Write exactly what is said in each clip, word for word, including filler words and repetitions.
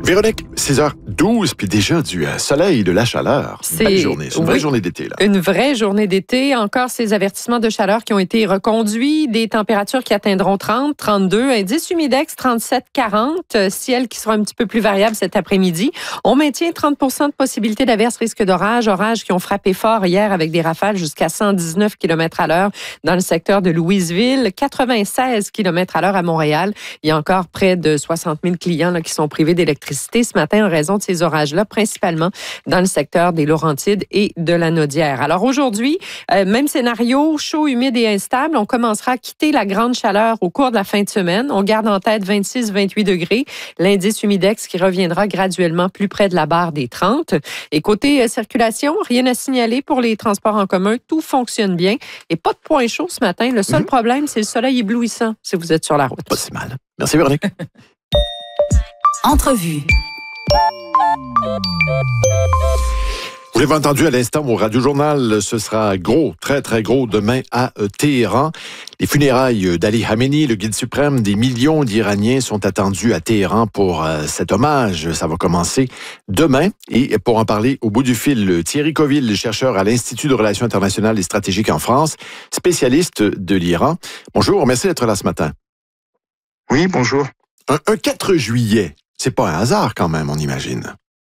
Véronique, six heures douze, puis déjà du euh, soleil, de la chaleur. C'est une belle journée. C'est une oui, vraie journée d'été, là. Une vraie journée d'été. Encore ces avertissements de chaleur qui ont été reconduits. Des températures qui atteindront trente, trente-deux. Indice humidex trente-sept, quarante. Ciel qui sera un petit peu plus variable cet après-midi. On maintient trente pour cent de possibilité d'averse, risque d'orage. Orages qui ont frappé fort hier avec des rafales jusqu'à cent dix-neuf kilomètres à l'heure dans le secteur de Louisville. quatre-vingt-seize kilomètres à l'heure à Montréal. Il y a encore près de soixante mille clients là, qui sont privés d'électricité ce matin en raison de ces orages-là, principalement dans le secteur des Laurentides et de la Naudière. Alors aujourd'hui, euh, même scénario, chaud, humide et instable. On commencera à quitter la grande chaleur au cours de la fin de semaine. On garde en tête vingt-six à vingt-huit degrés. L'indice humidex qui reviendra graduellement plus près de la barre des trente. Et côté euh, circulation, rien à signaler pour les transports en commun. Tout fonctionne bien. Et pas de point chaud ce matin. Le seul mm-hmm. problème, c'est le soleil éblouissant si vous êtes sur la route. Pas si mal. Merci, Véronique. Entrevue. Vous l'avez entendu à l'instant au Radio Journal, ce sera gros, très très gros demain à Téhéran. Les funérailles d'Ali Khamenei, le guide suprême, des millions d'Iraniens sont attendus à Téhéran pour euh, cet hommage. Ça va commencer demain. Et pour en parler au bout du fil, Thierry Coville, chercheur à l'Institut de Relations internationales et stratégiques en France, spécialiste de l'Iran. Bonjour, merci d'être là ce matin. Oui, bonjour. Un, un quatre juillet, c'est pas un hasard quand même, on imagine.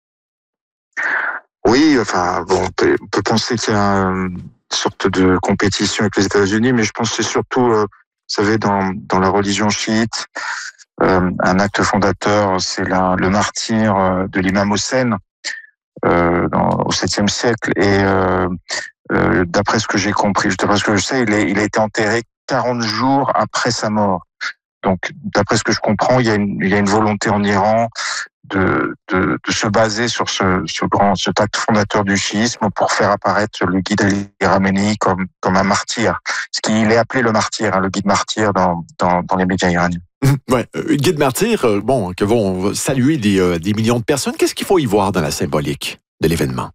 Oui, enfin, bon, on peut, on peut penser qu'il y a une sorte de compétition avec les États-Unis, mais je pense que c'est surtout, euh, vous savez, dans, dans la religion chiite, euh, un acte fondateur, c'est la, le martyr de l'imam Hossein euh, dans, au septième siècle. Et euh, euh, d'après ce que j'ai compris, d'après ce que je sais, il, est, il a été enterré quarante jours après sa mort. Donc, d'après ce que je comprends, il y a une, il y a une volonté en Iran de, de, de se baser sur ce, ce grand, cet acte fondateur du chiisme pour faire apparaître le guide Ali Khamenei comme, comme un martyr. Ce qu'il est appelé le martyr, hein, le guide martyr dans, dans, dans les médias iraniens. Ouais, euh, guide martyr, euh, bon, que vont saluer des, euh, des millions de personnes. Qu'est-ce qu'il faut y voir dans la symbolique de l'événement?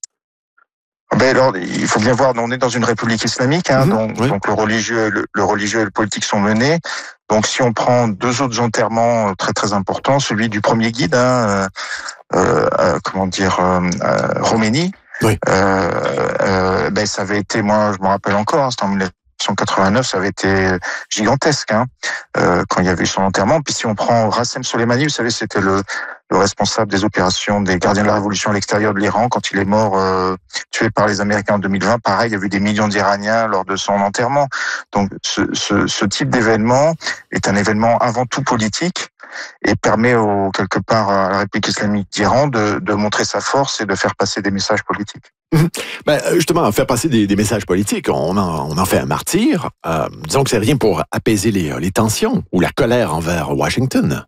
Ben alors, il faut bien voir, on est dans une république islamique, hein, mmh, donc, oui. donc le religieux, le, le religieux et le politique sont menés. Donc, si on prend deux autres enterrements très très importants, celui du premier guide, hein, euh, euh, comment dire, euh, euh, Khomeini, oui. euh, euh, ben ça avait été, moi, je me rappelle encore, hein, c'était en mille neuf cent quatre-vingt-neuf, ça avait été gigantesque, hein, euh, quand il y avait eu son enterrement. Puis si on prend Rassem Soleimani, vous savez, c'était le le responsable des opérations des gardiens de la révolution à l'extérieur de l'Iran, quand il est mort, euh, tué par les Américains en deux mille vingt. Pareil, il y a eu des millions d'Iraniens lors de son enterrement. Donc, ce, ce, ce type d'événement est un événement avant tout politique et permet au, quelque part à la République islamique d'Iran de, de montrer sa force et de faire passer des messages politiques. Mmh. Ben, justement, faire passer des, des messages politiques, on en, on en fait un martyr. Euh, disons que c'est rien pour apaiser les, les tensions ou la colère envers Washington.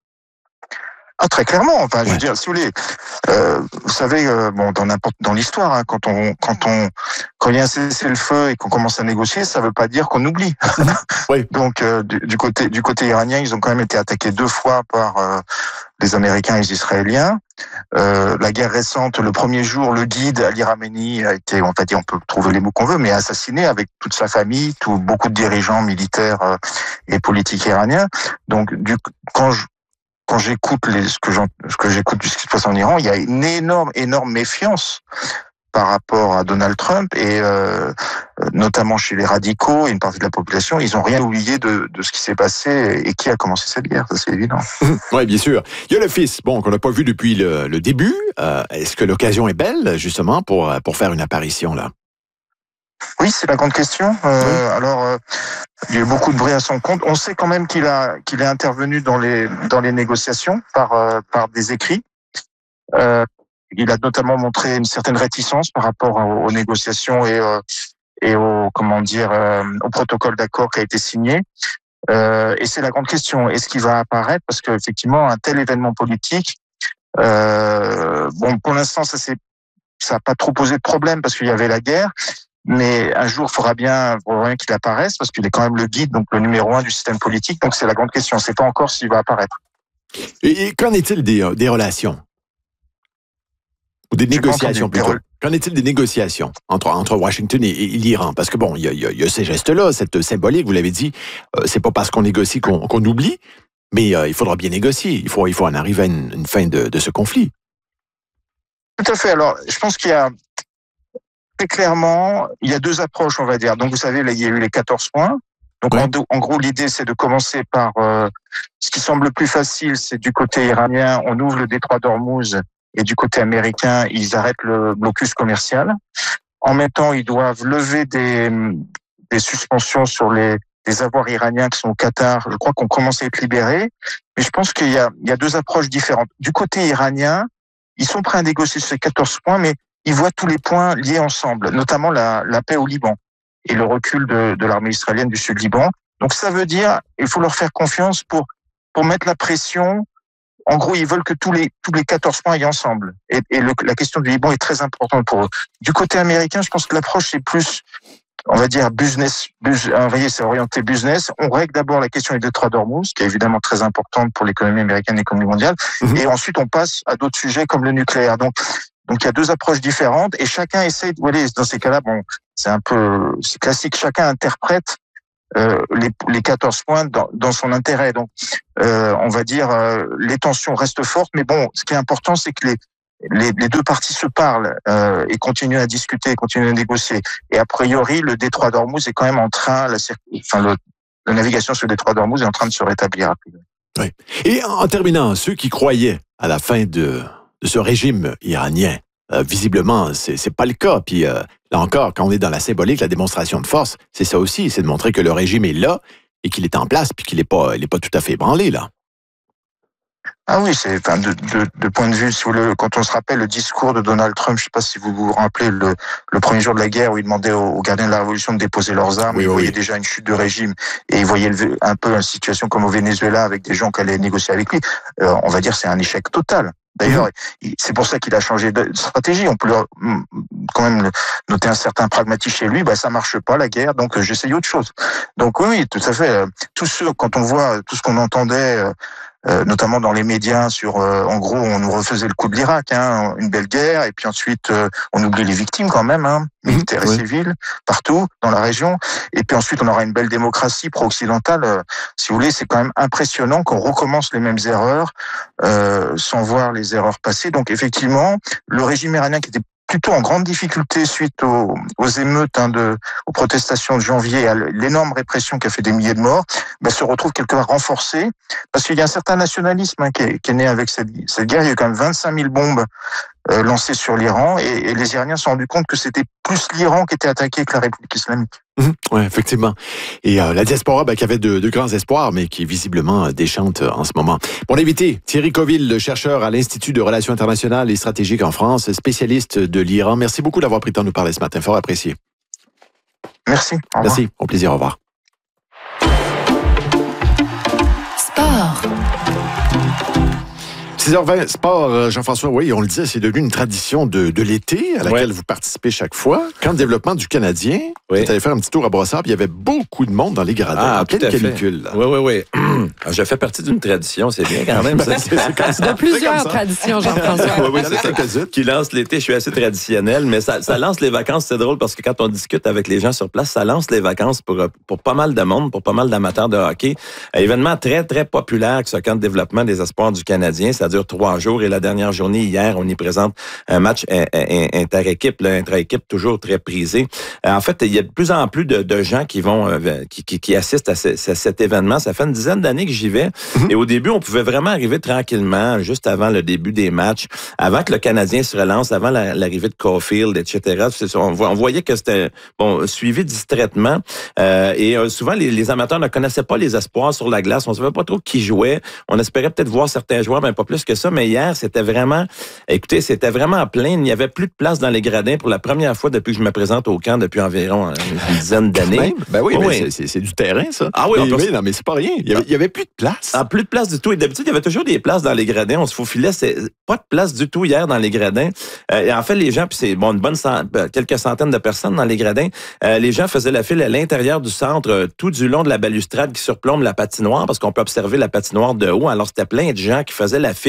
Ah, très clairement. Enfin, je ouais. veux dire, si vous voulez, euh, vous savez, euh, bon, dans n'importe dans l'histoire, hein, quand on, quand on, quand il y a un cessez-le-feu et qu'on commence à négocier, ça veut pas dire qu'on oublie. oui. Donc, euh, du, du côté, du côté iranien, ils ont quand même été attaqués deux fois par euh, les Américains et les Israéliens. Euh, la guerre récente, le premier jour, le guide Ali Khamenei a été, on va dire, on peut trouver les mots qu'on veut, mais assassiné avec toute sa famille, tout, beaucoup de dirigeants militaires euh, et politiques iraniens. Donc, du, quand je Quand j'écoute les, ce que ce que j'écoute de ce qui se passe en Iran, il y a une énorme, énorme méfiance par rapport à Donald Trump et euh, notamment chez les radicaux et une partie de la population, ils n'ont rien oublié de, de ce qui s'est passé et qui a commencé cette guerre, ça c'est évident. Oui, bien sûr. Il y a le fils, bon, qu'on n'a pas vu depuis le, le début. Euh, est-ce que l'occasion est belle, justement, pour, pour faire une apparition là? Oui, c'est la grande question. Euh, oui. Alors, euh, il y a eu beaucoup de bruit à son compte. On sait quand même qu'il a qu'il est intervenu dans les dans les négociations par euh, par des écrits. Euh, il a notamment montré une certaine réticence par rapport aux, aux négociations et euh, et au comment dire euh, au protocole d'accord qui a été signé. Euh, et c'est la grande question. Est-ce qu'il va apparaître? Parce qu'effectivement, un tel événement politique, euh, bon, pour l'instant, ça c'est ça n'a pas trop posé de problème parce qu'il y avait la guerre. Mais un jour, il faudra bien, faudra bien qu'il apparaisse parce qu'il est quand même le guide, donc le numéro un du système politique. Donc c'est la grande question. On ne sait pas encore s'il va apparaître. Et, et qu'en est-il des, des relations ou des négociations plutôt? Qu'en est-il des négociations entre, entre Washington et, et l'Iran? Parce que bon, il y a, y, a, y a ces gestes-là, cette symbolique, vous l'avez dit, euh, c'est pas parce qu'on négocie qu'on, qu'on oublie, Mais euh, il faudra bien négocier. Il faut, il faut en arriver à une, une fin de, de ce conflit. Tout à fait. Alors, je pense qu'il y a très clairement, il y a deux approches, on va dire. Donc, vous savez, là, il y a eu les quatorze points. Donc, ouais. en, en gros, l'idée, c'est de commencer par euh, ce qui semble le plus facile, c'est du côté iranien, on ouvre le détroit d'Ormuz, et du côté américain, ils arrêtent le blocus commercial. En même temps, ils doivent lever des, des suspensions sur les, les avoirs iraniens qui sont au Qatar. Je crois qu'on commence à être libérés. Mais je pense qu'il y a, il y a deux approches différentes. Du côté iranien, ils sont prêts à négocier ces quatorze points, mais ils voient tous les points liés ensemble, notamment la, la paix au Liban et le recul de, de l'armée israélienne du Sud-Liban. Donc ça veut dire, il faut leur faire confiance pour, pour mettre la pression. En gros, ils veulent que tous les, tous les quatorze points aillent ensemble. Et, et le, la question du Liban est très importante pour eux. Du côté américain, je pense que l'approche est plus, on va dire, business, bus, vous voyez, c'est orienté business. On règle d'abord la question du détroit d'Ormuz, qui est évidemment très importante pour l'économie américaine et l'économie mondiale. Mmh. Et ensuite, on passe à d'autres sujets comme le nucléaire. Donc, donc il y a deux approches différentes et chacun essaie, vous voyez, dans ces cas-là, bon, c'est un peu, c'est classique, chacun interprète Euh, les, les quatorze points dans, dans son intérêt. Donc, euh, on va dire, euh, les tensions restent fortes, mais bon, ce qui est important, c'est que les, les, les deux parties se parlent euh, et continuent à discuter, continuent à négocier. Et a priori, le détroit d'Ormuz est quand même en train, la, enfin, le, la navigation sur le détroit d'Ormuz est en train de se rétablir. Oui. Et en, en terminant, ceux qui croyaient à la fin de, de ce régime iranien, Euh, visiblement, c'est, c'est pas le cas. Puis euh, là encore, quand on est dans la symbolique, la démonstration de force, c'est ça aussi, c'est de montrer que le régime est là et qu'il est en place, puis qu'il n'est pas, il est pas tout à fait ébranlé, là. Ah oui, c'est enfin de, de, de point de vue, si vous le, quand on se rappelle le discours de Donald Trump, je sais pas si vous vous rappelez le, le premier jour de la guerre où il demandait aux, aux gardiens de la Révolution de déposer leurs armes, oui, il oui. voyait déjà une chute de régime et il voyait un peu une situation comme au Venezuela avec des gens qui allaient négocier avec lui. Euh, on va dire c'est un échec total. D'ailleurs, mmh. c'est pour ça qu'il a changé de stratégie. On peut quand même noter un certain pragmatisme chez lui. Bah, ça marche pas, la guerre, donc j'essaye autre chose. Donc oui, tout à fait. Tous ceux, quand on voit tout ce qu'on entendait, euh, notamment dans les médias, sur, euh, en gros, on nous refaisait le coup de l'Irak, hein, une belle guerre, et puis ensuite, euh, on oublie les victimes quand même, hein, militaires mmh. et civiles, partout dans la région. Et puis ensuite, on aura une belle démocratie pro-occidentale. Euh, si vous voulez, c'est quand même impressionnant qu'on recommence les mêmes erreurs euh, sans voir les erreurs passées. Donc effectivement, le régime iranien qui était plutôt en grande difficulté suite aux, aux émeutes, hein, de, aux protestations de janvier, à l'énorme répression qui a fait des milliers de morts, ben, se retrouve quelque part renforcé, parce qu'il y a un certain nationalisme, hein, qui, est, qui est né avec cette, cette guerre. Il y a eu quand même vingt-cinq mille bombes euh, lancées sur l'Iran, et, et les Iraniens se sont rendus compte que c'était plus l'Iran qui était attaqué que la République islamique. Mmh, oui, effectivement. Et euh, la diaspora, ben, qui avait de, de grands espoirs, mais qui visiblement euh, déchante euh, en ce moment. Mon invité, Thierry Coville, le chercheur à l'Institut de Relations internationales et stratégiques en France, spécialiste de l'Iran. Merci beaucoup d'avoir pris le temps de nous parler ce matin. Fort apprécié. Merci. Au revoir. Merci. Au plaisir. Au revoir. Sport. six heures vingt, sport, Jean-François, oui, on le disait, c'est devenu une tradition de, de l'été à laquelle ouais. vous participez chaque fois. Quand le développement du Canadien, oui. vous allez faire un petit tour à Brossard, puis il y avait beaucoup de monde dans les gradins. Ah, en pleine canicule. Oui, oui, oui. Je fais partie d'une tradition, c'est bien quand même. Ça. c'est, c'est, c'est de plusieurs traditions, Jean-François. oui, oui, c'est ça. Qui lance l'été, je suis assez traditionnel, mais ça, ça lance les vacances, c'est drôle parce que quand on discute avec les gens sur place, ça lance les vacances pour, pour pas mal de monde, pour pas mal d'amateurs de hockey. Un événement très, très populaire, ce camp de développement des espoirs du Canadien. Ça dure trois jours et la dernière journée, hier, on y présente un match inter-équipe, intra-équipe toujours très prisé. En fait, il y a de plus en plus de, de gens qui vont, qui, qui, qui assistent à, ce, à cet événement. Ça fait une dizaine d'années que j'y vais. Mm-hmm. Et au début, on pouvait vraiment arriver tranquillement, juste avant le début des matchs, avant que le Canadien se relance, avant la, l'arrivée de Caulfield, et cetera. On, on voyait que c'était bon suivi distraitement. Euh, et euh, souvent, les, les amateurs ne connaissaient pas les espoirs sur la glace. On savait pas trop qui jouait. On espérait peut-être voir certains joueurs, mais pas plus que ça. Mais hier, c'était vraiment, écoutez, c'était vraiment plein. Il n'y avait plus de place dans les gradins pour la première fois depuis que je me présente au camp depuis environ une dizaine d'années. Même? Ben oui, oh, mais oui. C'est, c'est, c'est du terrain, ça. Ah oui, mais, oui non, mais c'est pas rien. Il y avait, il y avait plus de place. Ah, plus de place du tout. Et d'habitude, il y avait toujours des places dans les gradins. On se faufilait. C'est pas de place du tout hier dans les gradins. Euh, et en fait, les gens, puis c'est bon, une bonne cent, quelques centaines de personnes dans les gradins. Euh, les gens faisaient la file à l'intérieur du centre, euh, tout du long de la balustrade qui surplombe la patinoire, parce qu'on peut observer la patinoire de haut. Alors, c'était plein de gens qui faisaient la file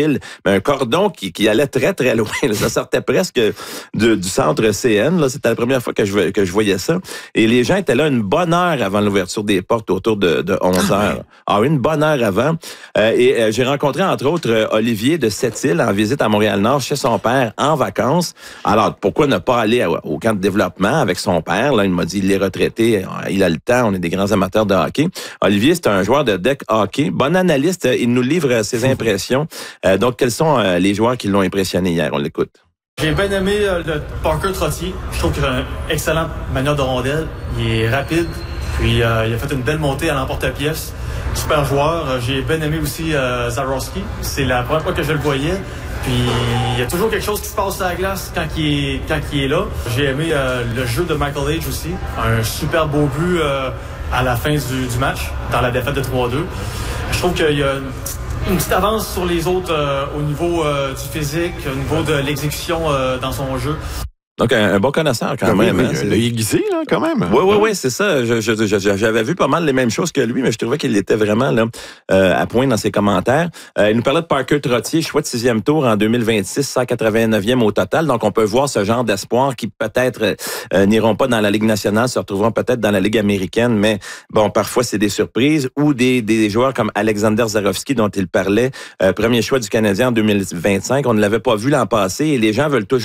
fil, mais un cordon qui, qui allait très, très loin. Là. Ça sortait presque de, du centre C N. Là. C'était la première fois que je, que je voyais ça. Et les gens étaient là une bonne heure avant l'ouverture des portes, autour de, de onze heures. Ah, une bonne heure avant. Euh, et euh, j'ai rencontré, entre autres, euh, Olivier de Sept-Îles en visite à Montréal-Nord chez son père en vacances. Alors, pourquoi ne pas aller à, au camp de développement avec son père? Là, il m'a dit, il est retraité, il a le temps, on est des grands amateurs de hockey. Olivier, c'est un joueur de deck hockey. Bon analyste, il nous livre ses impressions. Euh, donc, quels sont euh, les joueurs qui l'ont impressionné hier? On l'écoute. J'ai bien aimé euh, le Parker Trottier. Je trouve qu'il a une excellente manière de rondelle. Il est rapide. Puis, euh, il a fait une belle montée à l'emporte-pièce. Super joueur. J'ai bien aimé aussi euh, Zaworski. C'est la première fois que je le voyais. Puis, il y a toujours quelque chose qui se passe sur la glace quand il est, quand il est là. J'ai aimé euh, le jeu de Michael Age aussi. Un super beau but euh, à la fin du, du match, dans la défaite de trois deux. Je trouve qu'il y a une, une petite avance sur les autres euh, au niveau euh, du physique, au niveau de l'exécution euh, dans son jeu. Donc, un, un bon connaisseur quand oui, même. Oui, hein, l'œil aiguisé, là, quand même. Oui, oui, oui, c'est ça. Je, je, je, j'avais vu pas mal les mêmes choses que lui, mais je trouvais qu'il était vraiment là euh, à point dans ses commentaires. Euh, il nous parlait de Parker Trottier, choix de sixième tour en deux mille vingt-six, cent quatre-vingt-neuvième au total. Donc, on peut voir ce genre d'espoir qui peut-être euh, n'iront pas dans la Ligue nationale, se retrouveront peut-être dans la Ligue américaine, mais bon, parfois, c'est des surprises. Ou des, des joueurs comme Alexander Zarovski, dont il parlait, euh, premier choix du Canadien en deux mille vingt-cinq. On ne l'avait pas vu l'an passé et les gens veulent toujours